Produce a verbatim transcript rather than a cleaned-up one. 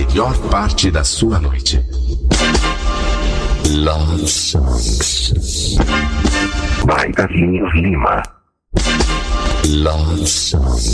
melhor parte da sua noite. Love Songs by Carlinhos Lima. Love Songs.